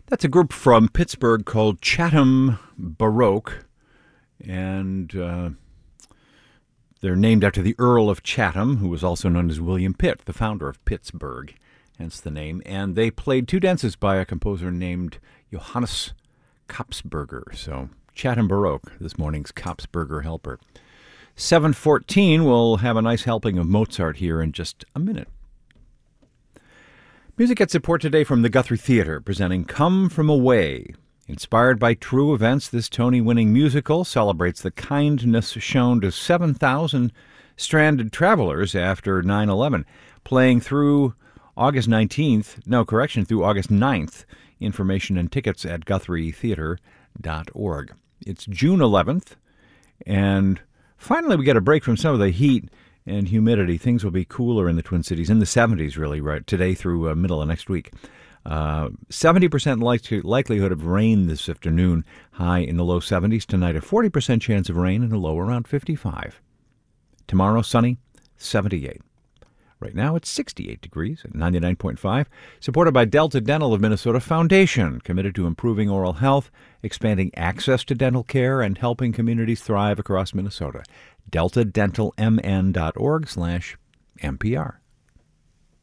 That's a group from Pittsburgh called Chatham Baroque, and they're named after the Earl of Chatham, who was also known as William Pitt, the founder of Pittsburgh, hence the name. And they played two dances by a composer named Johannes Kopsberger. So Chatham Baroque, this morning's Kopsberger helper. 7:14, we'll have a nice helping of Mozart here in just a minute. Music gets support today from the Guthrie Theatre, presenting Come From Away. Inspired by true events, this Tony-winning musical celebrates the kindness shown to 7,000 stranded travelers after 9/11, playing through August 9th. Information and tickets at GuthrieTheatre.org. It's June 11th, and finally we get a break from some of the heat and humidity. Things will be cooler in the Twin Cities, in the 70s really, right today through middle of next week. 70% likelihood of rain this afternoon, high in the low 70s. Tonight, a 40% chance of rain and a low around 55. Tomorrow, sunny, 78. Right now, it's 68 degrees at 99.5, supported by Delta Dental of Minnesota Foundation, committed to improving oral health, expanding access to dental care, and helping communities thrive across Minnesota. DeltaDentalMN.org/NPR.